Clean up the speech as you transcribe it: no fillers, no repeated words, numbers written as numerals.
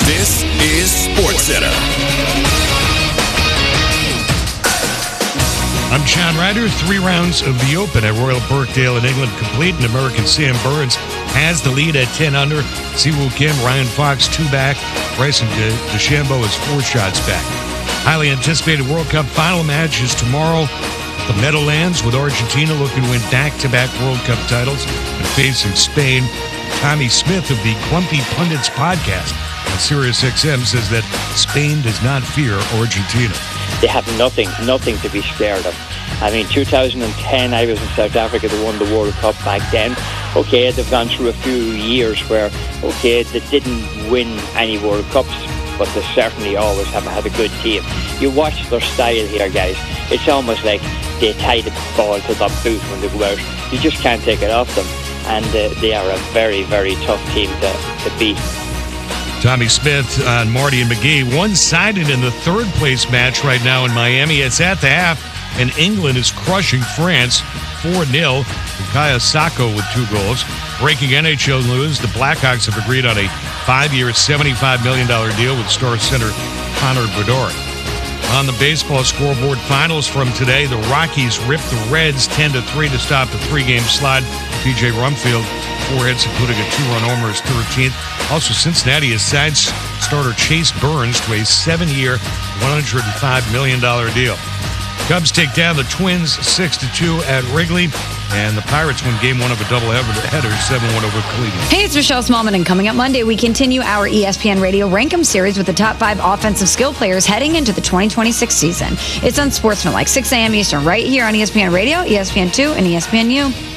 This is SportsCenter. I'm John Ryder. 3 rounds of the Open at Royal Birkdale in England complete, and American Sam Burns has the lead at 10 under. Siwoo Kim, Ryan Fox 2 back. Bryson DeChambeau is 4 shots back. Highly anticipated World Cup final match is tomorrow. The Meadowlands with Argentina looking to win back-to-back World Cup titles and facing Spain. Tommy Smith of the Grumpy Pundits podcast on SiriusXM says that Spain does not fear Argentina. They have nothing to be scared of. I mean, 2010, I was in South Africa. They won the World Cup back then. Okay, they've gone through a few years where, okay, they didn't win any World Cups, but they certainly always have had a good team. You watch their style here, guys. It's almost like they tie the ball to their boot when they go out. You just can't take it off them. And they are a very, very tough team to beat. Tommy Smith on Marty and McGee. One-sided in the third-place match right now in Miami. It's at the half, and England is crushing France 4-0. Bukayo Saka with 2 goals. Breaking NHL news, the Blackhawks have agreed on a 5-year, $75 million deal with star center Connor Bedard. On the baseball scoreboard, finals from today, the Rockies ripped the Reds 10-3 to stop the 3-game slide. P.J. Rumfield, 4 hits, including a 2-run homer, his 13th. Also, Cincinnati has signed starter Chase Burns to a 7-year, $105 million deal. Cubs take down the Twins 6-2 at Wrigley, and the Pirates win Game 1 of a doubleheader 7-1 over Cleveland. Hey, it's Michelle Smallman, and coming up Monday, we continue our ESPN Radio Rankem series with the top 5 offensive skill players heading into the 2026 season. It's on Sportsmanlike, 6 a.m. Eastern, right here on ESPN Radio, ESPN2, and ESPNU.